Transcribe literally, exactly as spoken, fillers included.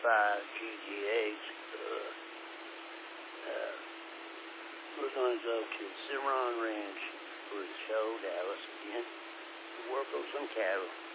five G G H. Uh, uh, we're going to go to Cimarron Ranch for the show, Dallas, again, to work on some cattle.